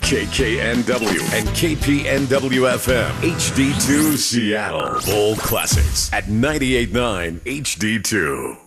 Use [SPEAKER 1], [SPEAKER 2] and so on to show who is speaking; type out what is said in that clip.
[SPEAKER 1] KKNW and KPNW FM HD2 Seattle. Full classics at 98.9 HD2.